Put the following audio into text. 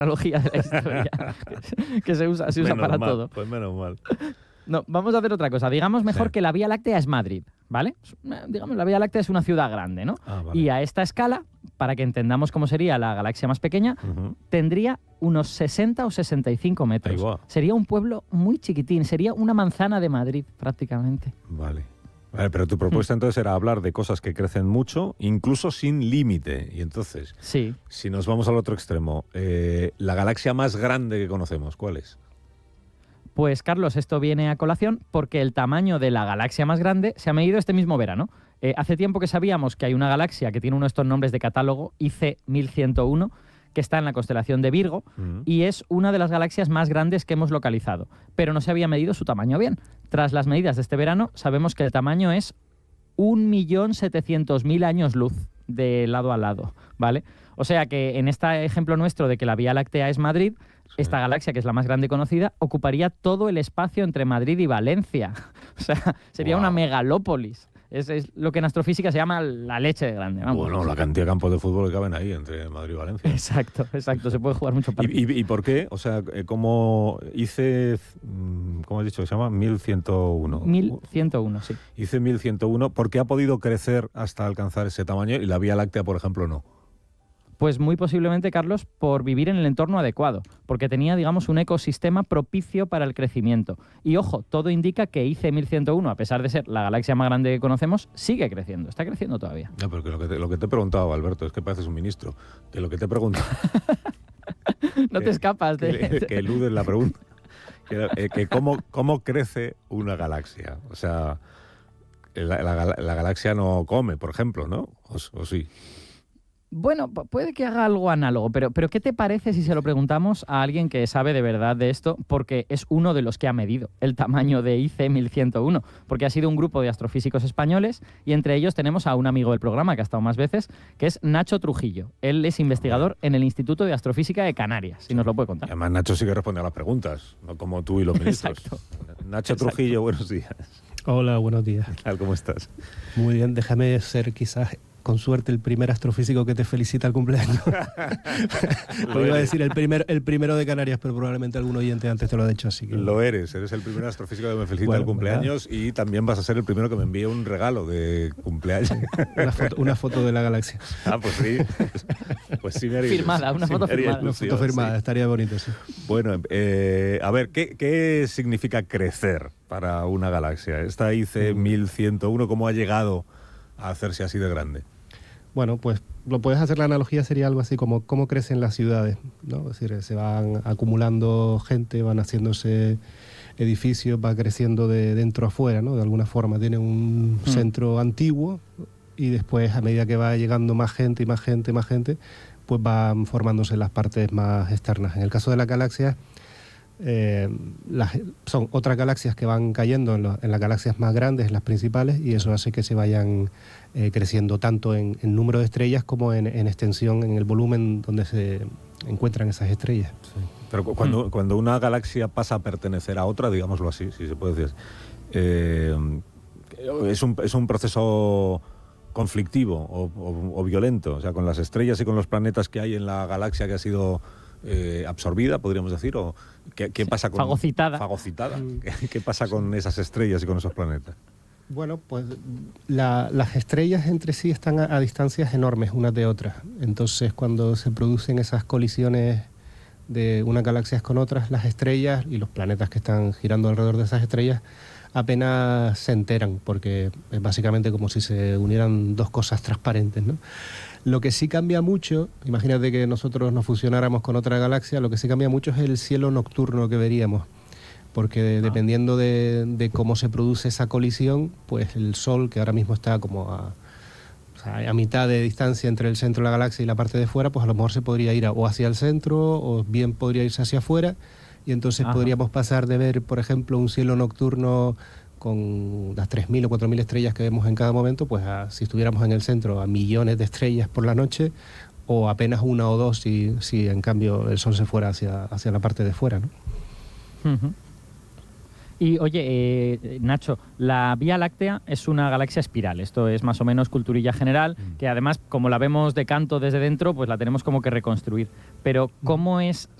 analogía de la historia que se usa para todo. Pues menos mal. No, vamos a hacer otra cosa. Digamos mejor Sí. que la Vía Láctea es Madrid, ¿vale? Digamos, la Vía Láctea es una ciudad grande, ¿no? Vale. Y a esta escala, para que entendamos cómo sería la galaxia más pequeña, tendría unos 60 o 65 metros. Ahí va. Sería un pueblo muy chiquitín, sería una manzana de Madrid prácticamente. Vale. Vale, pero tu propuesta entonces era hablar de cosas que crecen mucho, incluso sin límite. Y entonces, Sí. si nos vamos al otro extremo, la galaxia más grande que conocemos, ¿cuál es? Pues Carlos, esto viene a colación porque el tamaño de la galaxia más grande se ha medido este mismo verano. Hace tiempo que sabíamos que hay una galaxia que tiene uno de estos nombres de catálogo, IC 1101, que está en la constelación de Virgo, y es una de las galaxias más grandes que hemos localizado, pero no se había medido su tamaño bien. Tras las medidas de este verano, sabemos que el tamaño es 1.700.000 años luz de lado a lado, ¿vale? O sea que en este ejemplo nuestro de que la Vía Láctea es Madrid, esta galaxia, que es la más grande conocida, ocuparía todo el espacio entre Madrid y Valencia. O sea, sería una megalópolis. Es lo que en astrofísica se llama la leche de grande. Vamos. Bueno, la cantidad de campos de fútbol que caben ahí entre Madrid y Valencia. Exacto. Se puede jugar mucho partido. ¿Y por qué? O sea, ¿cómo hice, cómo has dicho que se llama? 1101. 1101, sí. Hice 1101. ¿Por qué ha podido crecer hasta alcanzar ese tamaño y la Vía Láctea, por ejemplo, no? Pues muy posiblemente, Carlos, por vivir en el entorno adecuado, porque tenía, digamos, un ecosistema propicio para el crecimiento. Y ojo, todo indica que IC 1101, a pesar de ser la galaxia más grande que conocemos, sigue creciendo, está creciendo todavía. No, pero que lo que te he preguntado, Alberto, es que pareces un ministro. Que lo que te he preguntado... No te escapas de... Que eludes la pregunta. Que cómo crece una galaxia. O sea, la galaxia no come, por ejemplo, ¿no? ¿O sí? Bueno, puede que haga algo análogo, pero ¿qué te parece si se lo preguntamos a alguien que sabe de verdad de esto? Porque es uno de los que ha medido el tamaño de IC 1101, porque ha sido un grupo de astrofísicos españoles y entre ellos tenemos a un amigo del programa que ha estado más veces, que es Nacho Trujillo. Él es investigador en el Instituto de Astrofísica de Canarias, si nos lo puede contar. Y además Nacho sí que responde a las preguntas, no como tú y los ministros. Exacto. Nacho Trujillo, buenos días. Hola, buenos días. ¿Qué tal? ¿Cómo estás? Muy bien, déjame ser quizás con suerte el primer astrofísico que te felicita el cumpleaños. Pues iba a decir el primero de Canarias, pero probablemente algún oyente antes te lo ha dicho, así que... Lo eres el primer astrofísico que me felicita el cumpleaños y también vas a ser el primero que me envíe un regalo de cumpleaños. Una foto de la galaxia. Ah, pues sí. Pues sí me haría firmada, una foto firmada. Una foto firmada, sí. Estaría bonito, sí. Bueno, a ver, ¿qué significa crecer para una galaxia? Esta IC 1101, ¿cómo ha llegado a hacerse así de grande? Bueno, pues lo puedes hacer, la analogía sería algo así como cómo crecen las ciudades, ¿no? Es decir, se van acumulando gente, van haciéndose edificios, va creciendo de dentro a afuera, ¿no? De alguna forma. Tiene un centro antiguo y después, a medida que va llegando más gente, pues van formándose las partes más externas. En el caso de la galaxia, son otras galaxias que van cayendo en las galaxias más grandes, las principales, y eso hace que se vayan creciendo tanto en número de estrellas como en extensión, en el volumen donde se encuentran esas estrellas. Sí. Pero cuando una galaxia pasa a pertenecer a otra, digámoslo así, si se puede decir, es un proceso conflictivo o violento, o sea, con las estrellas y con los planetas que hay en la galaxia que ha sido absorbida, podríamos decir, o ¿qué pasa con... Fagocitada. ¿Qué pasa con esas estrellas y con esos planetas? Bueno, pues las estrellas entre sí están a distancias enormes unas de otras. Entonces, cuando se producen esas colisiones de unas galaxias con otras, las estrellas y los planetas que están girando alrededor de esas estrellas apenas se enteran, porque es básicamente como si se unieran dos cosas transparentes, ¿no? Lo que sí cambia mucho, imagínate que nosotros nos fusionáramos con otra galaxia, lo que sí cambia mucho es el cielo nocturno que veríamos, porque dependiendo de cómo se produce esa colisión, pues el Sol, que ahora mismo está como a mitad de distancia entre el centro de la galaxia y la parte de fuera, pues a lo mejor se podría ir o hacia el centro o bien podría irse hacia afuera, y entonces podríamos pasar de ver, por ejemplo, un cielo nocturno con las 3.000 o 4.000 estrellas que vemos en cada momento, pues si estuviéramos en el centro, a millones de estrellas por la noche, o apenas una o dos si en cambio el Sol se fuera hacia la parte de fuera, ¿no? Y oye, Nacho, la Vía Láctea es una galaxia espiral. Esto es más o menos culturilla general, que además, como la vemos de canto desde dentro, pues la tenemos como que reconstruir. Pero ¿cómo es